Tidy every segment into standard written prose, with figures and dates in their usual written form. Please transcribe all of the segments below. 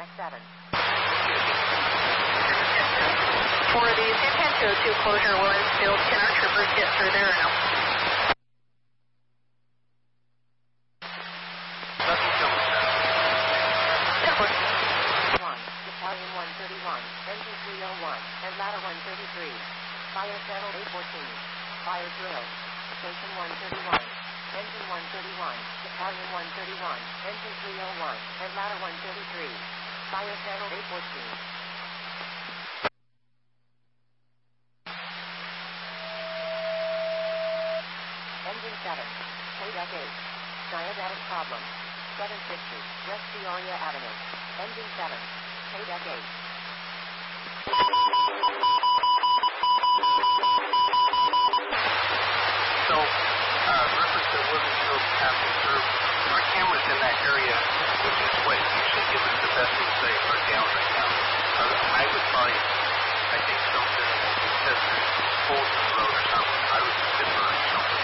check 7. For the 210-202 closure, Williams Field, can our troopers get through there or no? Battalion 131, engine 301, and ladder 133. Fire channel 814. Fire drill. Station 131, engine 131, battalion 131, engine 301, and ladder 133. Fire channel 814. Engine 7, Kodak 8. Diabetic problem. 750, West Peoria Avenue. Engine 7, Kodak 8. So, reference to Williams Field passing through, our cameras in that area, which is what usually gives us the best insight, are down right now. I would probably, I think something says there's holes in the road or something. I would defer something.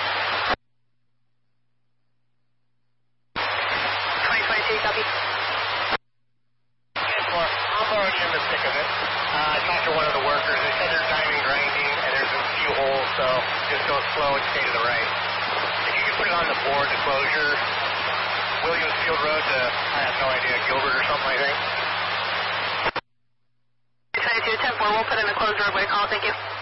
2022, copy. I'm already in the thick of it. I talked to one of the workers. They said they're diving, grinding, and there's a few holes, so just go slow and stay to the right. If you could put it on the board, the closure, Williams Field Road to, I have no idea, Gilbert or something, I think. 22, 10-4, we'll put in the closed roadway call, thank you.